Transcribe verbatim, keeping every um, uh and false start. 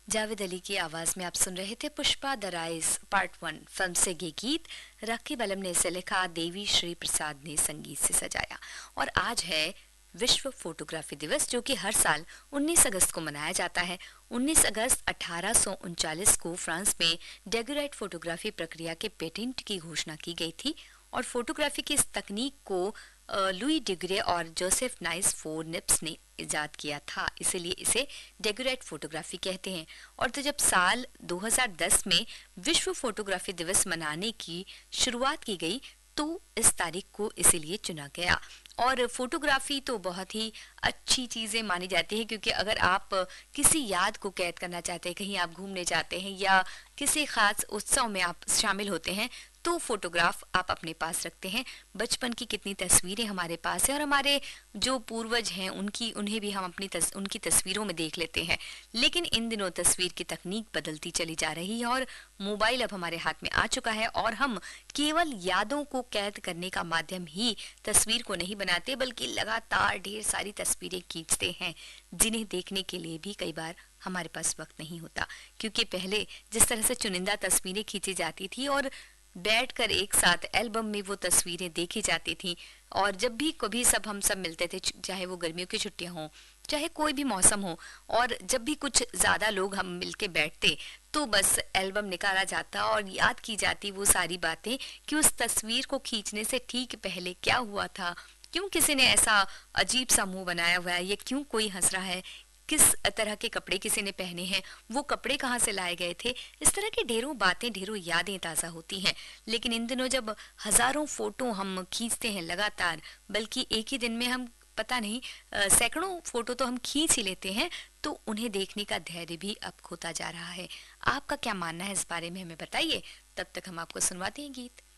जावेद अली की आवाज में आप सुन रहे थे Pushpa the rise part one film से ये गीत। रकीब अलम ने इसे लिखा, देवी श्री प्रसाद ने संगीत से सजाया। और आज है विश्व फोटोग्राफी दिवस, जो कि हर साल उन्नीस अगस्त को मनाया जाता है। उन्नीस अगस्त अठारह सौ उनचालीस को फ्रांस में डेगुराइट फोटोग्राफी प्रक्रिया के पेटेंट की घोषणा की गई थी और फोटोग्राफी की इस तकनीक को लुई डिग्रे और जोसेफ नाइस फोर निप्स ने इजाद किया था, इसीलिए इसे डेगुराइट फोटोग्राफी कहते हैं। और तो जब साल दो हज़ार दस में विश्व फोटोग्राफी दिवस मनाने की शुरुआत की गई तो इस तारीख को इसीलिए चुना गया। और फोटोग्राफी तो बहुत ही अच्छी चीज़ें मानी जाती है, क्योंकि अगर आप किसी याद को कैद करना चाहते हैं, कहीं आप घूमने जाते हैं या किसी खास उत्सव में आप शामिल होते हैं, तो फोटोग्राफ आप अपने पास रखते हैं। बचपन की कितनी तस्वीरें हमारे पास है और हमारे जो पूर्वज हैं उनकी उन्हें भी हम अपनी तस, उनकी तस्वीरों में देख लेते हैं। लेकिन इन दिनों तस्वीर की तकनीक बदलती चली जा रही है और मोबाइल अब हमारे हाथ में आ चुका है और हम केवल यादों को कैद करने का माध्यम ही तस्वीर को नहीं बनाते, बल्कि लगातार ढेर सारी तस्वीरें खींचते हैं, जिन्हें देखने के लिए भी कई बार हमारे पास वक्त नहीं होता। क्योंकि पहले जिस तरह से चुनिंदा तस्वीरें खींची जाती थी और बैठकर एक साथ एल्बम में वो तस्वीरें देखी जाती थी, और जब भी कभी सब हम सब मिलते थे, चाहे वो गर्मियों की छुट्टियां हों चाहे कोई भी मौसम हो, और जब भी कुछ ज्यादा लोग हम मिलके बैठते तो बस एल्बम निकाला जाता और याद की जाती वो सारी बातें कि उस तस्वीर को खींचने से ठीक पहले क्या हुआ था, क्यों किसी ने ऐसा अजीब सा मुंह बनाया हुआ है, ये क्यों कोई हंस रहा है, किस तरह के कपड़े किसी ने पहने हैं, वो कपड़े कहाँ से लाए गए थे। इस तरह की ढेरों बातें, ढेरों यादें ताज़ा होती हैं। लेकिन इन दिनों जब हजारों फोटो हम खींचते हैं लगातार, बल्कि एक ही दिन में हम पता नहीं सैकड़ों फोटो तो हम खींच ही लेते हैं, तो उन्हें देखने का धैर्य भी अब खोता जा रहा है। आपका क्या मानना है इस बारे में, हमें बताइए। तब तक हम आपको सुनवाते हैं गीत।